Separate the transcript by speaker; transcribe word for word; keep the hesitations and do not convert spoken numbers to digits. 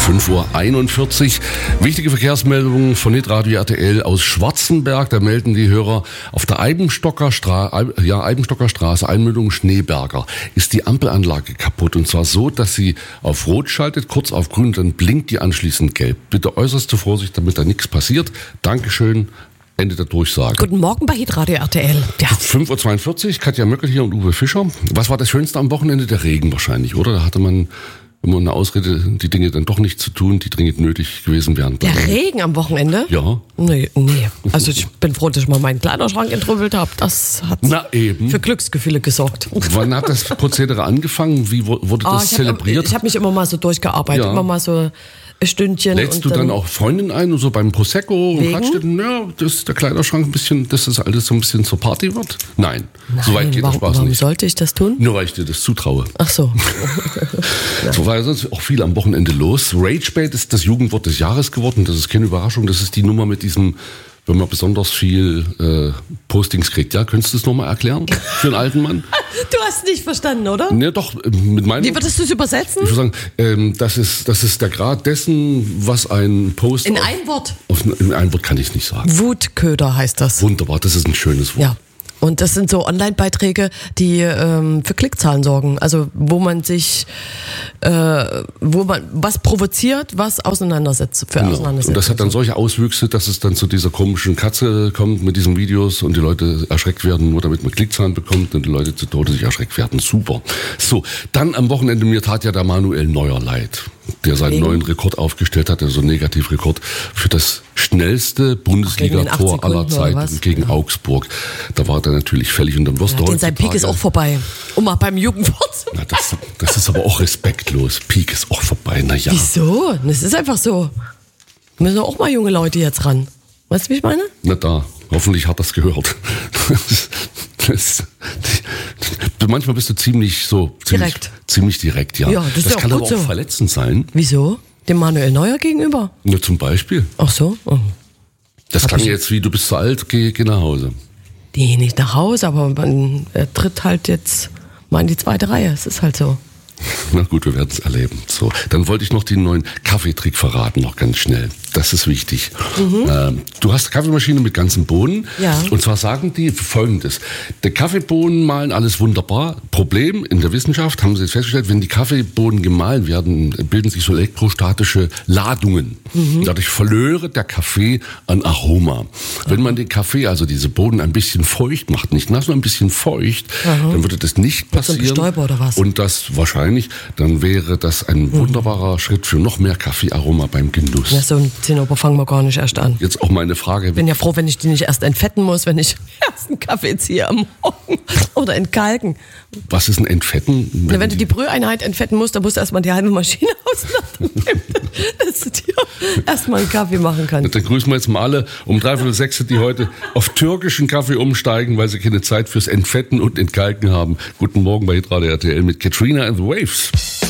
Speaker 1: fünf Uhr einundvierzig. Wichtige Verkehrsmeldungen von Hitradio R T L aus Schwarzenberg. Da melden die Hörer, auf der Eibenstocker, Stra- ja, Eibenstocker Straße, Einmündung Schneeberger, ist die Ampelanlage kaputt. Und zwar so, dass sie auf Rot schaltet, kurz auf Grün, dann blinkt die anschließend gelb. Bitte äußerste Vorsicht, damit da nichts passiert. Dankeschön. Ende der Durchsage.
Speaker 2: Guten Morgen bei Hitradio R T L. Ja.
Speaker 1: fünf Uhr zweiundvierzig, Katja Möckel hier und Uwe Fischer. Was war das Schönste am Wochenende? Der Regen wahrscheinlich, oder? Da hatte man immer eine Ausrede, die Dinge dann doch nicht zu tun, die dringend nötig gewesen wären.
Speaker 2: Der Regen am Wochenende?
Speaker 1: Ja.
Speaker 2: Nee, nee. Also ich bin froh, dass ich mal meinen Kleiderschrank entrüppelt habe. Das hat
Speaker 1: Na eben.
Speaker 2: für Glücksgefühle gesorgt.
Speaker 1: Wann hat das Prozedere angefangen? Wie wurde das
Speaker 2: oh, ich
Speaker 1: zelebriert?
Speaker 2: Hab, ich habe mich immer mal so durchgearbeitet,
Speaker 1: Ja.
Speaker 2: immer mal so ein Stündchen.
Speaker 1: Lädst
Speaker 2: und
Speaker 1: du dann auch Freundinnen ein und so beim Prosecco und
Speaker 2: Wegen?
Speaker 1: quatscht dann, ja, dass der Kleiderschrank ein bisschen, dass das alles so ein bisschen zur Party wird? Nein,
Speaker 2: Nein,
Speaker 1: so weit geht
Speaker 2: warum,
Speaker 1: der Spaß
Speaker 2: warum
Speaker 1: nicht.
Speaker 2: sollte ich das tun?
Speaker 1: Nur weil ich dir das zutraue.
Speaker 2: Ach so.
Speaker 1: So war ja sonst auch viel am Wochenende los. Ragebait ist das Jugendwort des Jahres geworden. Das ist keine Überraschung. Das ist die Nummer mit diesem, wenn man besonders viel äh, Postings kriegt. Ja, könntest du das nochmal erklären für einen alten Mann?
Speaker 2: Du hast nicht verstanden, oder?
Speaker 1: Ne, doch, mit meinem...
Speaker 2: Wie würdest du es übersetzen?
Speaker 1: Ich würde sagen, ähm, das, ist, das ist der Grad dessen, was ein Post...
Speaker 2: In
Speaker 1: auf,
Speaker 2: ein Wort.
Speaker 1: Auf, in ein Wort kann ich es nicht sagen.
Speaker 2: Wutköder heißt das.
Speaker 1: Wunderbar, das ist ein schönes Wort.
Speaker 2: Ja. Und das sind so Online-Beiträge, die ähm, für Klickzahlen sorgen. Also wo man sich, äh, wo man was provoziert, was auseinandersetzt, für
Speaker 1: Genau.
Speaker 2: auseinandersetzt.
Speaker 1: Und das hat dann solche Auswüchse, dass es dann zu dieser komischen Katze kommt mit diesen Videos und die Leute erschreckt werden, nur damit man Klickzahlen bekommt und die Leute zu Tode sich erschreckt werden. Super. So, dann am Wochenende, mir tat ja der Manuel Neuer leid, der seinen
Speaker 2: Wegen?
Speaker 1: neuen Rekord aufgestellt hat, also Negativrekord für das schnellste Bundesliga-Tor aller Zeiten gegen Augsburg. Da war er natürlich fällig und dann wirst du
Speaker 2: ja,
Speaker 1: heute.
Speaker 2: sein Peak ist auch vorbei. Um mal beim Jugendwort zu
Speaker 1: Na, das, das ist aber auch respektlos. Peak ist auch vorbei, na ja.
Speaker 2: Wieso? Das ist einfach so. Müssen auch mal junge Leute jetzt ran. Weißt du, wie ich meine?
Speaker 1: Na da, hoffentlich hat das gehört. Das, das, manchmal bist du ziemlich so ziemlich
Speaker 2: Direkt.
Speaker 1: ziemlich direkt, ja.
Speaker 2: Ja, das ist
Speaker 1: das
Speaker 2: ja auch
Speaker 1: kann
Speaker 2: gut
Speaker 1: aber auch
Speaker 2: so.
Speaker 1: verletzend sein.
Speaker 2: Wieso? Dem Manuel Neuer gegenüber?
Speaker 1: Nur zum Beispiel.
Speaker 2: Ach so? Oh.
Speaker 1: Das
Speaker 2: Hab
Speaker 1: klang
Speaker 2: ich-
Speaker 1: jetzt wie, du bist zu alt, geh, geh nach Hause.
Speaker 2: Nee, nicht nach Hause, aber man er tritt halt jetzt mal in die zweite Reihe. Es ist halt so.
Speaker 1: Na gut, wir werden es erleben. So, dann wollte ich noch den neuen Kaffeetrick verraten, noch ganz schnell. Das ist wichtig. Mhm. Ähm, du hast eine Kaffeemaschine mit ganzen Bohnen.
Speaker 2: Ja.
Speaker 1: Und zwar sagen die Folgendes. Der Kaffeebohnen mahlen, alles wunderbar. Problem in der Wissenschaft, haben sie jetzt festgestellt, wenn die Kaffeebohnen gemahlen werden, bilden sich so elektrostatische Ladungen. Mhm. Dadurch verlöre der Kaffee an Aroma. Wenn man den Kaffee, also diese Bohnen, ein bisschen feucht macht, nicht nass, sondern ein bisschen feucht,
Speaker 2: Aha.
Speaker 1: dann würde das nicht
Speaker 2: Mit so einem
Speaker 1: passieren.
Speaker 2: Bestäuber oder was?
Speaker 1: Und das wahrscheinlich, dann wäre das ein wunderbarer Schritt für noch mehr Kaffeearoma beim Genuss.
Speaker 2: Ja, so ein Zinnober fangen wir gar nicht erst an.
Speaker 1: Jetzt auch meine Frage.
Speaker 2: Ich bin ja froh, wenn ich die nicht erst entfetten muss, wenn ich erst einen Kaffee ziehe am Morgen. Oder entkalken.
Speaker 1: Was ist ein Entfetten?
Speaker 2: Na, wenn du die Brüheinheit entfetten musst, dann musst du erstmal die halbe Maschine auslassen, dass du dir erstmal einen Kaffee machen kannst.
Speaker 1: Dann grüßen wir jetzt mal alle um dreiviertel sechs, die heute auf türkischen Kaffee umsteigen, weil sie keine Zeit fürs Entfetten und Entkalken haben. Guten Morgen bei Hitradio R T L mit Katrina and the Waves.